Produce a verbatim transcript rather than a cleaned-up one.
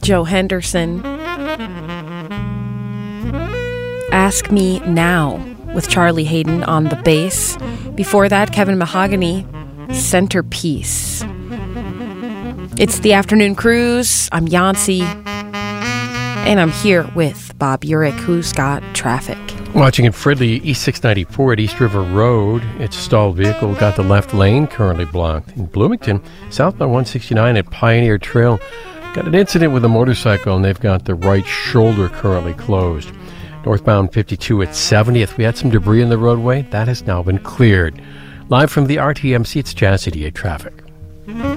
Joe Henderson. Ask Me Now with Charlie Hayden on the bass. Before that, Kevin Mahogany, Centerpiece. It's the Afternoon Cruise. I'm Yancy, and I'm here with Bob Urich, who's got traffic. Watching in Fridley, East six ninety-four at East River Road. It's a stalled vehicle, got the left lane currently blocked. In Bloomington, southbound one sixty-nine at Pioneer Trail, got an incident with a motorcycle, and they've got the right shoulder currently closed. Northbound fifty-two at seventieth, we had some debris in the roadway. That has now been cleared. Live from the R T M C, it's Chastity at Traffic.